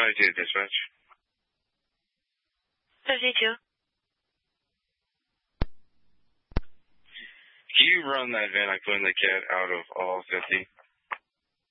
92 dispatch. 52. Can you run that van I put in the cat out of all 50?